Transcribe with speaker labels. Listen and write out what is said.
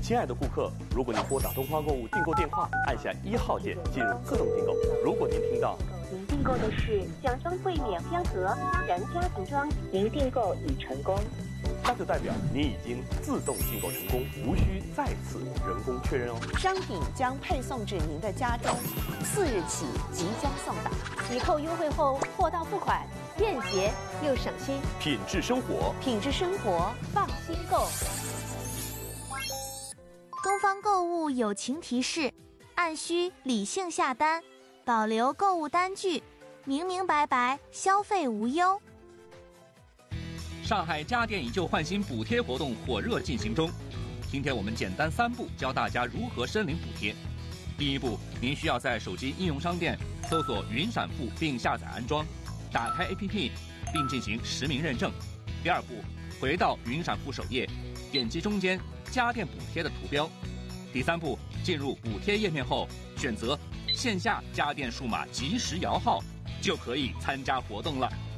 Speaker 1: 亲爱的顾客，如果您拨打东方购物订购电话，按下1号键进入自动订购。如果您听到
Speaker 2: 您订购的是香霜卫冕香盒私人家庭装，您订购已成功，
Speaker 1: 那就代表您已经自动订购成功，无需再次人工确认哦。
Speaker 3: 商品将配送至您的家中，4日起即将送达。抵扣优惠后，货到付款，便捷又省心。
Speaker 1: 品质生活，
Speaker 3: 品质生活，放心购。
Speaker 4: 东方购物友情提示：按需理性下单，保留购物单据，明明白白，消费无忧。
Speaker 5: 上海家电以旧换新补贴活动火热进行中，今天我们简单3步教大家如何申领补贴。第1步，您需要在手机应用商店搜索云闪付并下载安装，打开 APP 并进行实名认证。第2步，回到云闪付首页，点击中间家电补贴的图标。第3步，进入补贴页面后，选择线下家电数码即时摇号，就可以参加活动了。